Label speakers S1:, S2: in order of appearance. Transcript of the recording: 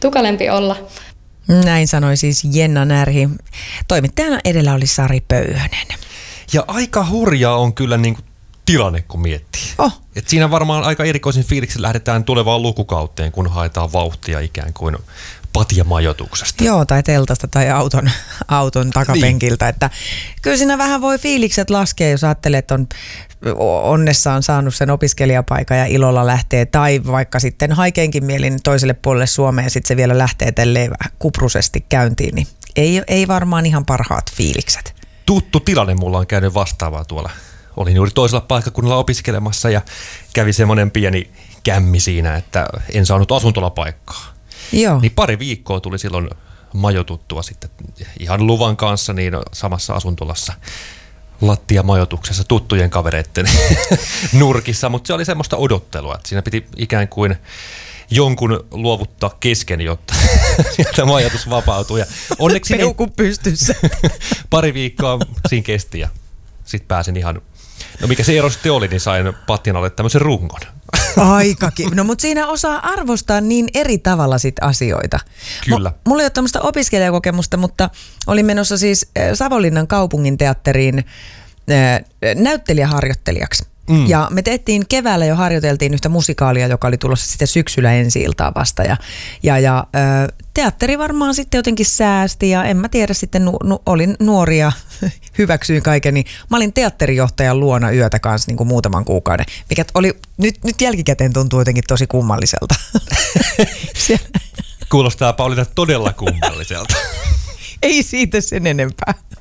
S1: tukalempi olla.
S2: Näin sanoi siis Jenna Närhi. Toimittajana edellä oli Sari Pöyhönen.
S3: Ja aika hurjaa on kyllä niin kuin tilanne, kun miettii. Et siinä varmaan aika erikoisin fiiliksi lähdetään tulevaan lukukauteen, kun haetaan vauhtia ikään kuin patjamajoituksesta.
S2: Joo, tai teltasta tai auton takapenkiltä. Että kyllä siinä vähän voi fiilikset laskea, jos ajattelee, että on onnessaan saanut sen opiskelijapaikan ja ilolla lähtee, tai vaikka sitten haikeenkin mielin toiselle puolelle Suomeen ja sitten se vielä lähtee tälleen kuprusesti käyntiin, niin ei varmaan ihan parhaat fiilikset.
S3: Tuttu tilanne mulla on käynyt vastaavaa tuolla. Olin juuri toisella paikkakunnalla opiskelemassa ja kävi semmoinen pieni kämmi siinä, että en saanut asuntolapaikkaa.
S2: Joo.
S3: Niin pari viikkoa tuli silloin majoituttua sitten ihan luvan kanssa niin samassa asuntolassa lattiamajoituksessa tuttujen kavereitten nurkissa, mutta se oli semmoista odottelua, että siinä piti ikään kuin jonkun luovuttaa kesken, jotta sieltä majoitus vapautui. Ja onneksi
S2: peukku pystyssä.
S3: Pari viikkoa siinä kesti ja sitten pääsin ihan, no mikä se ero sitten oli, niin sain patjan alle tämmöisen rungon.
S2: Aikakin. No mutta siinä osaa arvostaa niin eri tavalla sit asioita.
S3: Kyllä.
S2: Mulla ei ole tämmöistä opiskelijakokemusta, mutta olin menossa siis Savonlinnan kaupunginteatteriin näyttelijäharjoittelijaksi. Ja me keväällä jo harjoiteltiin yhtä musikaalia, joka oli tulossa sitten syksyllä ensi-iltaan vasta. Ja teatteri varmaan sitten jotenkin säästi ja en mä tiedä sitten, olin nuori ja hyväksyin kaiken. Niin mä olin teatterijohtajan luona yötä kanssa niin kuin muutaman kuukauden, mikä oli, nyt jälkikäteen tuntuu jotenkin tosi kummalliselta.
S3: Kuulostaa Pauliina todella kummalliselta.
S2: Ei siitä sen enempää.